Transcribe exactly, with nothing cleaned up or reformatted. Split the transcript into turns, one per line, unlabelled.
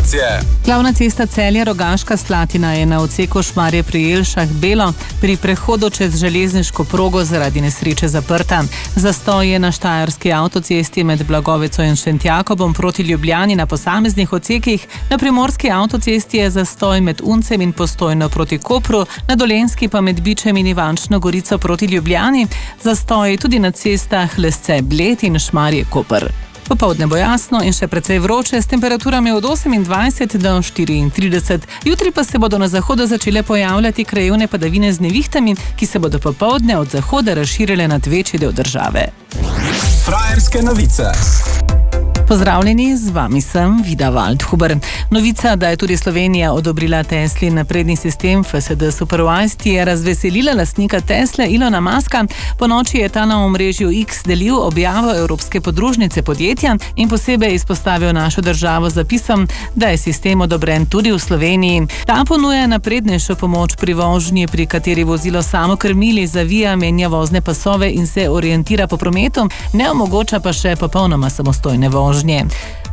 informacije.
Glavna cesta Celje-Rogaška Slatina je na odseku Šmarje pri Jelšah-Belo pri prehodu čez železniško progo zaradi nesreče zaprta. Zastoj je na štajerski avtocesti med Blagoveco in Šentjakobom proti Ljubljani na posameznih odsekih, na primorski avtocesti je zastoj med Uncem in Postojno proti Kopru, na dolenjski pa med Bičem in Ivančno Gorico proti Ljubljani, zastoj tudi na cestah Lesce-Bled in Šmarje-Koper. Popoldne bo jasno in še precej vroče, s temperaturami od osemindvajset do štiriintrideset. Jutri pa se bodo na zahodu začele pojavljati krajevne padavine z nevihtami, ki se bodo popoldne od zahoda razširile nad večji del države.
Frajerske novice.
Pozdravljeni, z vami sem Vida Waldhuber. Novica, da je tudi Slovenija odobrila Teslin napredni sistem F S D Supervised, je razveselila lastnika Tesle Ilona Muska. Po noči je ta na omrežju X delil objavo Evropske podružnice podjetja in posebej izpostavil našo državo z zapisom, da je sistem odobren tudi v Sloveniji. Ta ponuja naprednejšo pomoč pri vožnji, pri kateri vozilo samo krmili, zavija, menja vozne pasove in se orientira po prometu, ne omogoča pa še popolnoma samostojne vožnje.